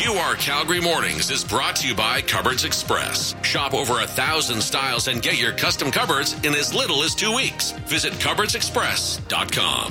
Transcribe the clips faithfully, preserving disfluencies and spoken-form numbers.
Q R Calgary Mornings is brought to you by Cupboards Express. Shop over a thousand styles and get your custom cupboards in as little as two weeks. Visit cupboards express dot com.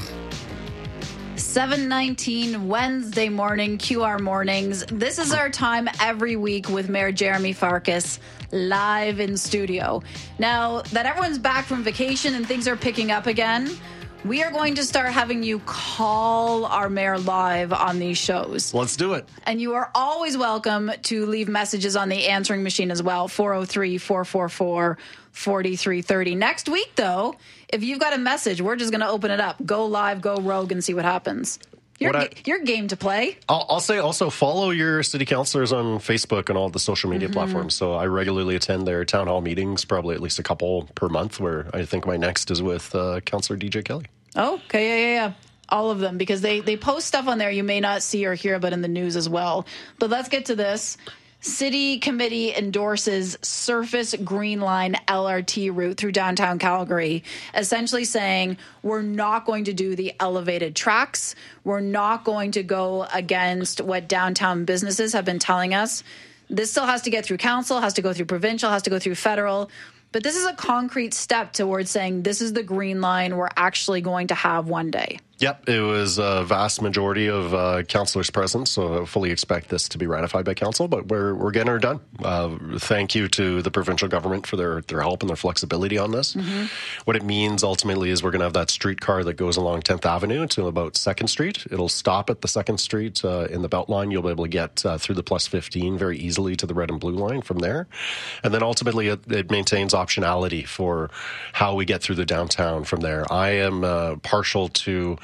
seven nineteen Wednesday morning, Q R Mornings. This is our time every week with Mayor Jeremy Farkas live in studio. Now that everyone's back from vacation and things are picking up again, we are going to start having you call our mayor live on these shows. Let's do it. And you are always welcome to leave messages on the answering machine as well, four oh three, four four four, four three three oh. Next week, though, if you've got a message, we're just going to open it up. Go live, go rogue, and see what happens. You're, I, you're game to play. I'll, I'll say also follow your city councillors on Facebook and all the social media mm-hmm. platforms. So I regularly attend their town hall meetings, probably at least a couple per month, where I think my next is with uh, Councillor D J Kelly. Oh, okay, yeah, yeah, yeah. All of them, because they, they post stuff on there you may not see or hear about in the news as well. But let's get to this. City committee endorses Surface Green Line L R T route through downtown Calgary, essentially saying we're not going to do the elevated tracks. We're not going to go against what downtown businesses have been telling us. This still has to get through council, has to go through provincial, has to go through federal. But this is a concrete step towards saying this is the green line we're actually going to have one day. Yep, it was a vast majority of uh, councillors present, so I fully expect this to be ratified by council, but we're we're getting her done. Uh, thank you to the provincial government for their, their help and their flexibility on this. Mm-hmm. What it means ultimately is we're going to have that streetcar that goes along tenth Avenue to about second Street. It'll stop at the second Street uh, in the Beltline. You'll be able to get uh, through the plus fifteen very easily to the red and blue line from there. And then ultimately it, it maintains optionality for how we get through the downtown from there. I am uh, partial to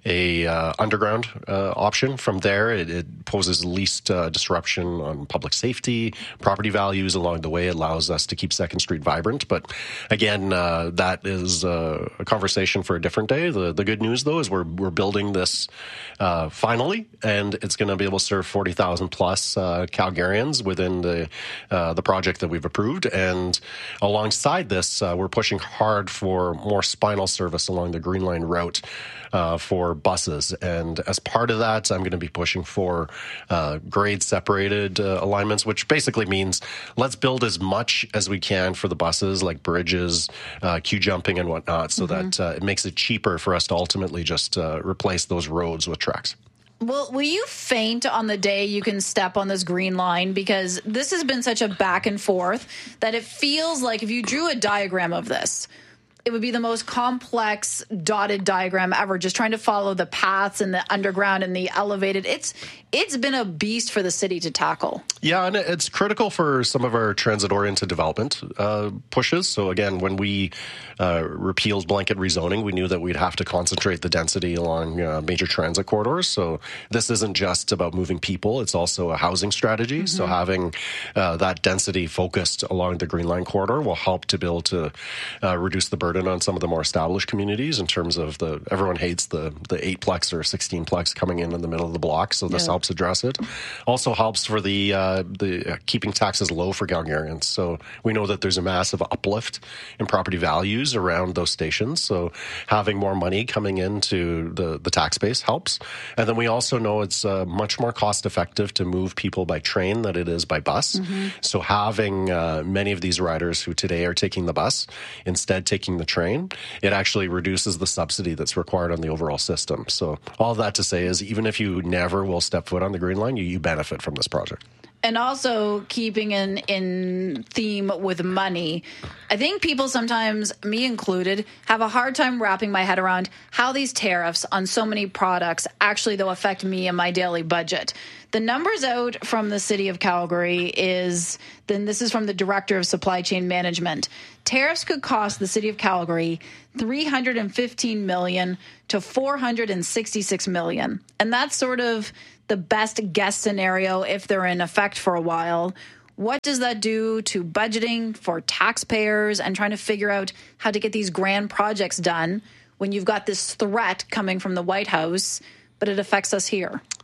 a uh, underground uh, option from there. It, it poses least uh, disruption on public safety, property values along the way. It allows us to keep second Street vibrant. But again, uh, that is uh, a conversation for a different day. The, the good news, though, is we're we're building this uh, finally, and it's going to be able to serve forty thousand plus uh, Calgarians within the uh, the project that we've approved. And alongside this, uh, we're pushing hard for more spinal service along the Green Line route uh, for buses. And as part of that, I'm going to be pushing for uh, grade separated uh, alignments, which basically means let's build as much as we can for the buses, like bridges, uh, queue jumping and whatnot, so mm-hmm. that uh, it makes it cheaper for us to ultimately just uh, replace those roads with tracks. Well, will you faint on the day you can step on this green line? Because this has been such a back and forth that it feels like if you drew a diagram of this, it would be the most complex dotted diagram ever, just trying to follow the paths and the underground and the elevated. It's it's been a beast for the city to tackle. Yeah, and it's critical for some of our transit-oriented development uh, pushes. So again, when we uh, repealed blanket rezoning, we knew that we'd have to concentrate the density along uh, major transit corridors. So this isn't just about moving people, it's also a housing strategy. Mm-hmm. So having uh, that density focused along the Green Line corridor will help to be able to uh, reduce the burden on some of the more established communities in terms of the, everyone hates the the eight-plex or sixteen-plex coming in in the middle of the block, so this yeah. helps address it. Also helps for the uh, the uh, keeping taxes low for Calgarians. So we know that there's a massive uplift in property values around those stations, so having more money coming into the, the tax base helps. And then we also know it's uh, much more cost-effective to move people by train than it is by bus. Mm-hmm. So having uh, many of these riders who today are taking the bus, instead taking the train, it actually reduces the subsidy that's required on the overall system. So all that to say is even if you never will step foot on the Green Line, you, you benefit from this project. And also keeping in, in theme with money, I think people sometimes, me included, have a hard time wrapping my head around how these tariffs on so many products actually, though, affect me and my daily budget. The numbers out from the city of Calgary is, then this is from the Director of Supply Chain Management. Tariffs could cost the city of Calgary three hundred fifteen million dollars to four hundred sixty-six million dollars. And that's sort of the best guess scenario if they're in effect for a while. What does that do to budgeting for taxpayers and trying to figure out how to get these grand projects done when you've got this threat coming from the White House, but it affects us here?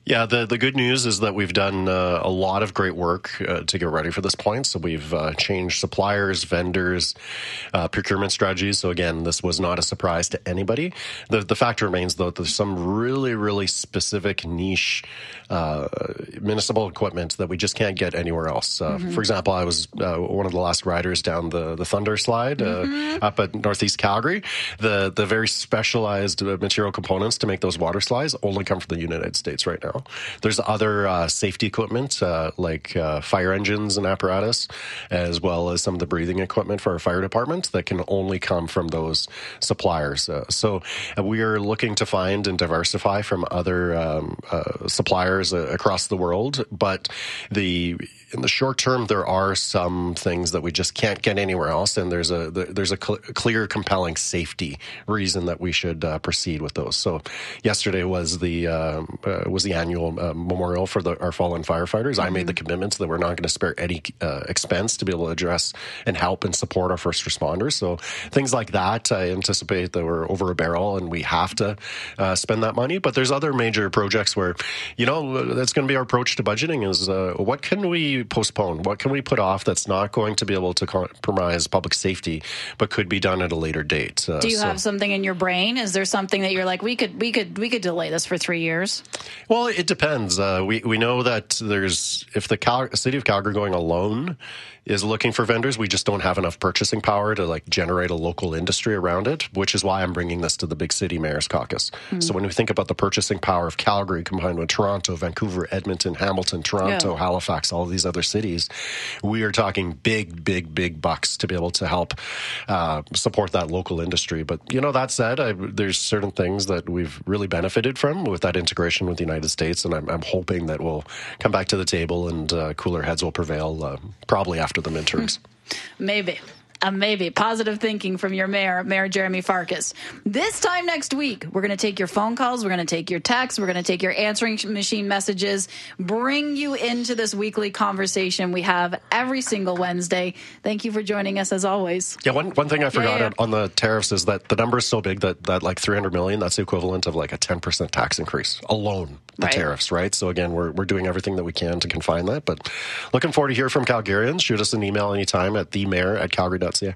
Yeah, the, the good news is that we've done uh, a lot of great work uh, to get ready for this point. So we've uh, changed suppliers, vendors, uh, procurement strategies. So again, this was not a surprise to anybody. The the fact remains, though, that there's some really, really specific niche uh, municipal equipment that we just can't get anywhere else. Uh, mm-hmm. For example, I was uh, one of the last riders down the, the Thunder Slide uh, mm-hmm. up at Northeast Calgary. The, the very specialized material components to make those water slides only come from the United States right now. There's other uh, safety equipment uh, like uh, fire engines and apparatus, as well as some of the breathing equipment for our fire department that can only come from those suppliers. Uh, so uh, we are looking to find and diversify from other um, uh, suppliers uh, across the world. But the in the short term, there are some things that we just can't get anywhere else, and there's a there's a cl- clear, compelling safety reason that we should uh, proceed with those. So yesterday was the uh, uh, was the annual uh, memorial for the, our fallen firefighters. Mm-hmm. I made the commitment that we're not going to spare any uh, expense to be able to address and help and support our first responders. So things like that, I anticipate that we're over a barrel and we have to uh, spend that money. But there's other major projects where, you know, that's going to be our approach to budgeting is uh, what can we postpone? What can we put off that's not going to be able to compromise public safety, but could be done at a later date? Uh, Do you so. have something in your brain? Is there something that you're like, we could, we could, we could delay this for three years? Well, it depends. Uh, we we know that there's if the Cal- city of Calgary going alone is looking for vendors, we just don't have enough purchasing power to like generate a local industry around it, which is why I'm bringing this to the Big City Mayor's Caucus. Mm. So when we think about the purchasing power of Calgary combined with Toronto, Vancouver, Edmonton, Hamilton, Toronto, yeah. Halifax, all of these other cities, we are talking big, big, big bucks to be able to help uh, support that local industry. But, you know, that said, I, there's certain things that we've really benefited from with that integration with the United States, and I'm, I'm hoping that we'll come back to the table and uh, cooler heads will prevail uh, probably after the midterms. Maybe. Uh, maybe. Positive thinking from your mayor, Mayor Jeremy Farkas. This time next week, we're going to take your phone calls, we're going to take your texts, we're going to take your answering machine messages, bring you into this weekly conversation we have every single Wednesday. Thank you for joining us as always. Yeah, one, one thing I forgot yeah, yeah. on the tariffs is that the number is so big that, that like three hundred million, that's the equivalent of like a ten percent tax increase alone, the right. tariffs, right? So again, we're we're doing everything that we can to confine that, but looking forward to hear from Calgarians. Shoot us an email anytime at the mayor at calgary dot c a.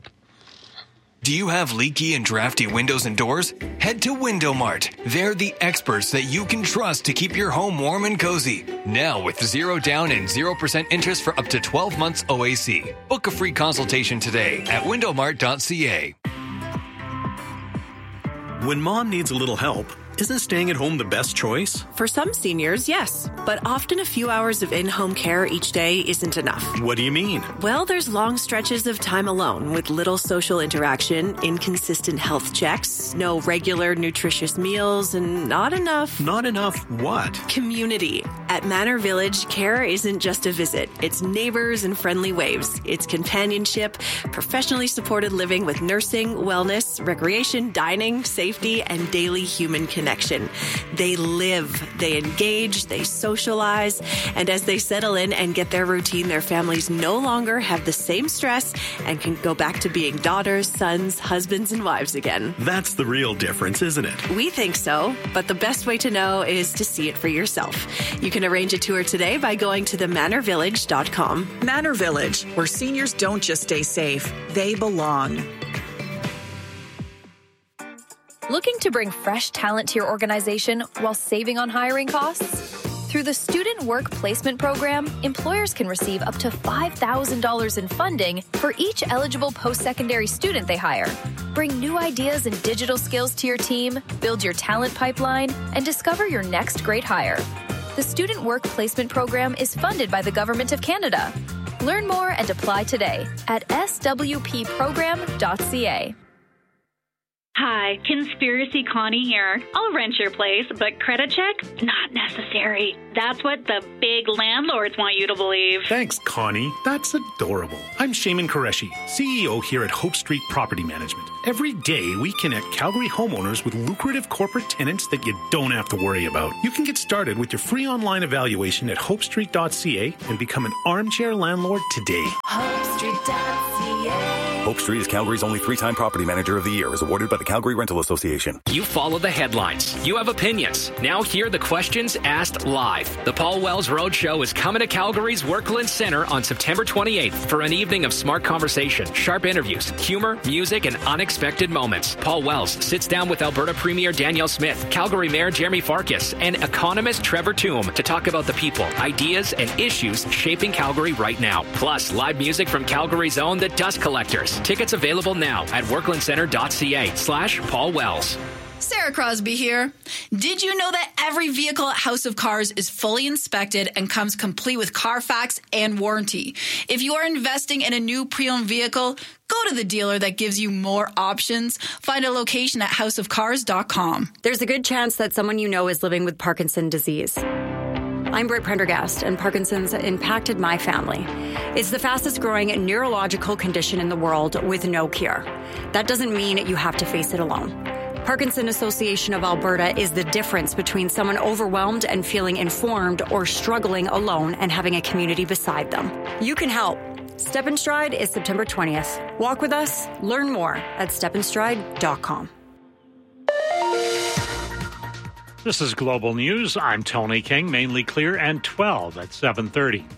Do you have leaky and drafty windows and doors? Head to Window Mart. They're the experts that you can trust to keep your home warm and cozy. Now with zero down and zero percent interest for up to twelve months O A C. Book a free consultation today at window mart dot c a. When mom needs a little help, isn't staying at home the best choice? For some seniors, yes. But often a few hours of in-home care each day isn't enough. What do you mean? Well, there's long stretches of time alone with little social interaction, inconsistent health checks, no regular nutritious meals, and not enough... Not enough what? Community. At Manor Village, care isn't just a visit. It's neighbors and friendly waves. It's companionship, professionally supported living with nursing, wellness, recreation, dining, safety, and daily human connection. Connection. They live, they engage, they socialize, and as they settle in and get their routine, their families no longer have the same stress and can go back to being daughters, sons, husbands, and wives again. That's the real difference, isn't it? We think so, but the best way to know is to see it for yourself. You can arrange a tour today by going to the manor village dot com. Manor Village, where seniors don't just stay safe, they belong. Looking to bring fresh talent to your organization while saving on hiring costs? Through the Student Work Placement Program, employers can receive up to five thousand dollars in funding for each eligible post-secondary student they hire. Bring new ideas and digital skills to your team, build your talent pipeline, and discover your next great hire. The Student Work Placement Program is funded by the Government of Canada. Learn more and apply today at s w p program dot c a. Hi, Conspiracy Connie here. I'll rent your place, but credit check? Not necessary. That's what the big landlords want you to believe. Thanks, Connie. That's adorable. I'm Shayman Qureshi, C E O here at Hope Street Property Management. Every day, we connect Calgary homeowners with lucrative corporate tenants that you don't have to worry about. You can get started with your free online evaluation at hope street dot c a and become an armchair landlord today. hope street dot c a. Hope Street is Calgary's only three-time property manager of the year, is awarded by the Calgary Rental Association. You follow the headlines. You have opinions. Now hear the questions asked live. The Paul Wells Roadshow is coming to Calgary's Workland Centre on September twenty-eighth for an evening of smart conversation, sharp interviews, humor, music, and unexpected moments. Paul Wells sits down with Alberta Premier Danielle Smith, Calgary Mayor Jeremy Farkas, and economist Trevor Toom to talk about the people, ideas, and issues shaping Calgary right now. Plus, live music from Calgary's own The Dust Collectors. Tickets available now at worklandcentre.ca slash Paul Wells. Sarah Crosby here. Did you know that every vehicle at House of Cars is fully inspected and comes complete with Carfax and warranty? If you are investing in a new pre-owned vehicle, go to the dealer that gives you more options. Find a location at house of cars dot com. There's a good chance that someone you know is living with Parkinson's disease. I'm Britt Prendergast, and Parkinson's impacted my family. It's the fastest growing neurological condition in the world with no cure. That doesn't mean you have to face it alone. Parkinson Association of Alberta is the difference between someone overwhelmed and feeling informed or struggling alone and having a community beside them. You can help. Step in Stride is September twentieth. Walk with us. Learn more at step in stride dot com. This is Global News. I'm Tony King, mainly clear, and twelve at seven thirty.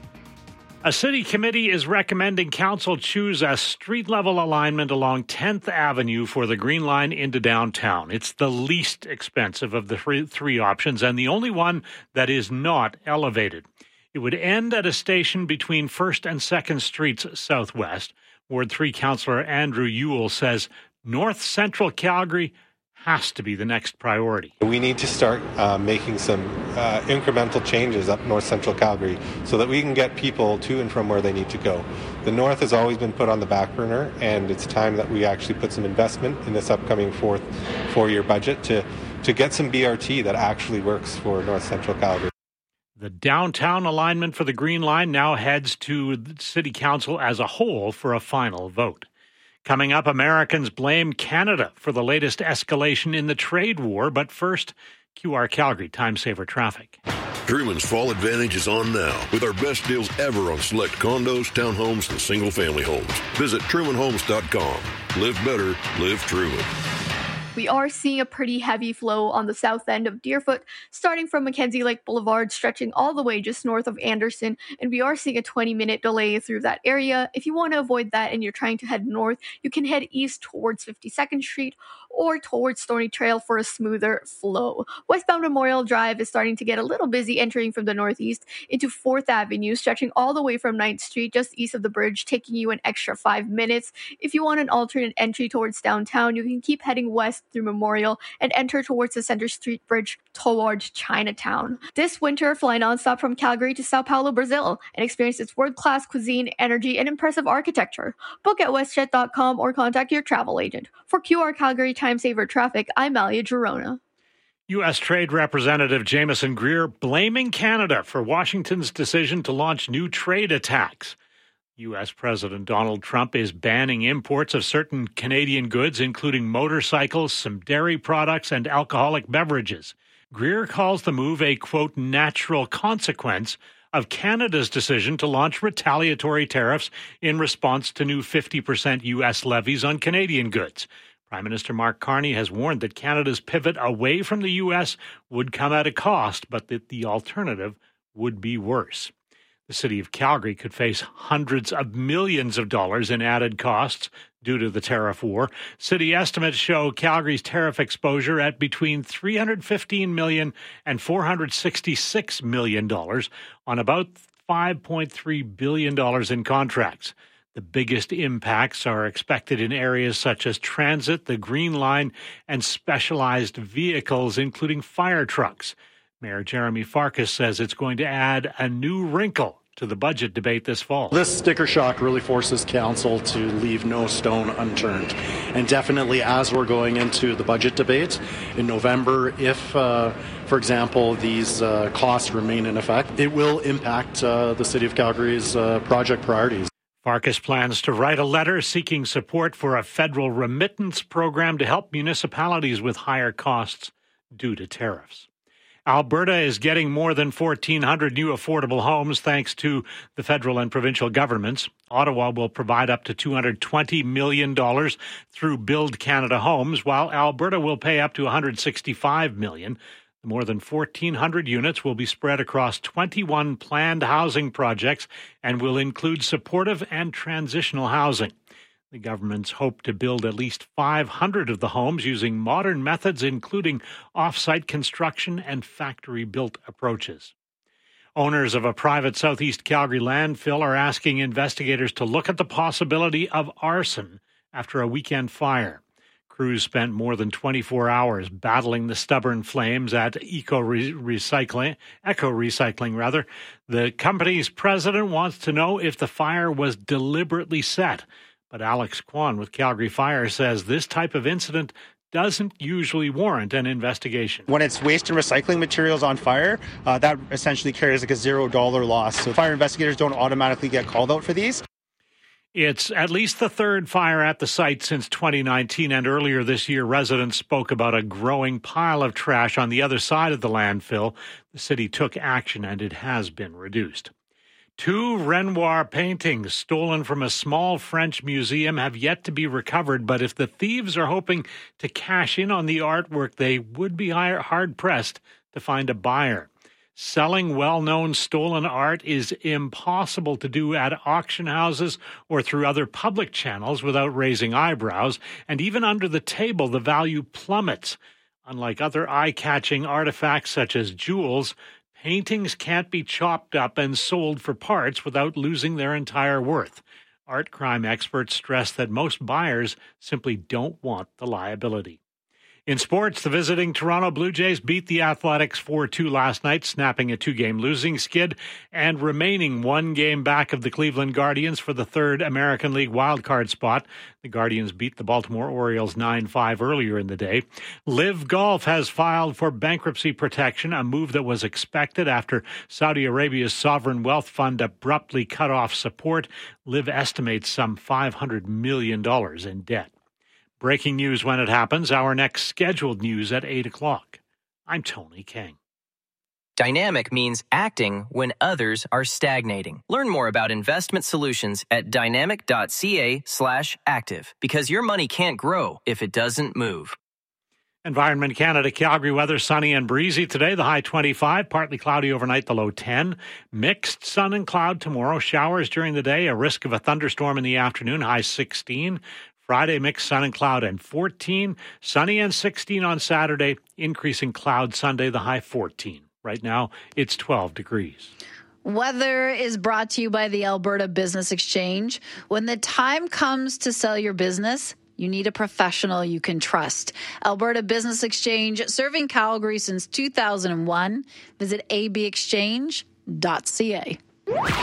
A city committee is recommending council choose a street-level alignment along tenth Avenue for the Green Line into downtown. It's the least expensive of the three, three options and the only one that is not elevated. It would end at a station between first and second Streets southwest. Ward three Councillor Andrew Ewell says North Central Calgary has to be the next priority. We need to start uh, making some uh, incremental changes up North Central Calgary so that we can get people to and from where they need to go. The North has always been put on the back burner, and it's time that we actually put some investment in this upcoming fourth four-year budget to, to get some B R T that actually works for North Central Calgary. The downtown alignment for the Green Line now heads to the City Council as a whole for a final vote. Coming up, Americans blame Canada for the latest escalation in the trade war. But first, Q R Calgary Time Saver Traffic. Truman's Fall Advantage is on now with our best deals ever on select condos, townhomes, and single-family homes. Visit truman homes dot com. Live better, live Truman. We are seeing a pretty heavy flow on the south end of Deerfoot, starting from Mackenzie Lake Boulevard, stretching all the way just north of Anderson, and we are seeing a twenty-minute delay through that area. If you want to avoid that and you're trying to head north, you can head east towards fifty-second Street or towards Stony Trail for a smoother flow. Westbound Memorial Drive is starting to get a little busy entering from the northeast into fourth Avenue, stretching all the way from ninth Street just east of the bridge, taking you an extra five minutes. If you want an alternate entry towards downtown, you can keep heading west through Memorial and enter towards the Center Street Bridge towards Chinatown. This winter, fly nonstop from Calgary to Sao Paulo, Brazil, and experience its world-class cuisine, energy, and impressive architecture. Book at westjet dot com or contact your travel agent. For Q R Calgary Time Saver Traffic, I'm Malia Girona. U S. Trade Representative Jameson Greer blaming Canada for Washington's decision to launch new trade attacks. U S. President Donald Trump is banning imports of certain Canadian goods, including motorcycles, some dairy products, and alcoholic beverages. Greer calls the move a, quote, natural consequence of Canada's decision to launch retaliatory tariffs in response to new fifty percent U S levies on Canadian goods. Prime Minister Mark Carney has warned that Canada's pivot away from the U S would come at a cost, but that the alternative would be worse. The city of Calgary could face hundreds of millions of dollars in added costs due to the tariff war. City estimates show Calgary's tariff exposure at between three hundred fifteen million dollars and four hundred sixty-six million dollars on about five point three billion dollars in contracts. The biggest impacts are expected in areas such as transit, the Green Line, and specialized vehicles, including fire trucks. Mayor Jeremy Farkas says it's going to add a new wrinkle to the budget debate this fall. This sticker shock really forces council to leave no stone unturned. And definitely as we're going into the budget debate in November, if, uh, for example, these uh, costs remain in effect, it will impact uh, the City of Calgary's uh, project priorities. Farkas plans to write a letter seeking support for a federal remittance program to help municipalities with higher costs due to tariffs. Alberta is getting more than fourteen hundred new affordable homes thanks to the federal and provincial governments. Ottawa will provide up to two hundred twenty million dollars through Build Canada Homes, while Alberta will pay up to one hundred sixty-five million dollars. The more than fourteen hundred units will be spread across twenty-one planned housing projects and will include supportive and transitional housing. The government's hope to build at least five hundred of the homes using modern methods, including off-site construction and factory-built approaches. Owners of a private Southeast Calgary landfill are asking investigators to look at the possibility of arson after a weekend fire. Crews spent more than twenty-four hours battling the stubborn flames at Eco Recycling, Eco Recycling rather. The company's president wants to know if the fire was deliberately set. But Alex Kwan with Calgary Fire says this type of incident doesn't usually warrant an investigation. When it's waste and recycling materials on fire, uh, that essentially carries like a zero dollar loss. So fire investigators don't automatically get called out for these. It's at least the third fire at the site since twenty nineteen, and earlier this year, residents spoke about a growing pile of trash on the other side of the landfill. The city took action, and it has been reduced. Two Renoir paintings stolen from a small French museum have yet to be recovered, but if the thieves are hoping to cash in on the artwork, they would be hard-pressed to find a buyer. Selling well-known stolen art is impossible to do at auction houses or through other public channels without raising eyebrows, and even under the table, the value plummets. Unlike other eye-catching artifacts such as jewels, paintings can't be chopped up and sold for parts without losing their entire worth. Art crime experts stress that most buyers simply don't want the liability. In sports, the visiting Toronto Blue Jays beat the Athletics four two last night, snapping a two-game losing skid and remaining one game back of the Cleveland Guardians for the third American League wildcard spot. The Guardians beat the Baltimore Orioles nine five earlier in the day. Live Golf has filed for bankruptcy protection, a move that was expected after Saudi Arabia's sovereign wealth fund abruptly cut off support. Live estimates some five hundred million dollars in debt. Breaking news when it happens. Our next scheduled news at eight o'clock. I'm Tony King. Dynamic means acting when others are stagnating. Learn more about investment solutions at dynamic.ca slash active, because your money can't grow if it doesn't move. Environment Canada, Calgary weather, sunny and breezy today. The high twenty-five, partly cloudy overnight, the low ten. Mixed sun and cloud tomorrow. Showers during the day, a risk of a thunderstorm in the afternoon, high sixteen. Friday, mixed sun and cloud and fourteen. Sunny and sixteen on Saturday. Increasing cloud Sunday, the high fourteen. Right now, it's twelve degrees. Weather is brought to you by the Alberta Business Exchange. When the time comes to sell your business, you need a professional you can trust. Alberta Business Exchange, serving Calgary since two thousand one. Visit a b exchange dot c a.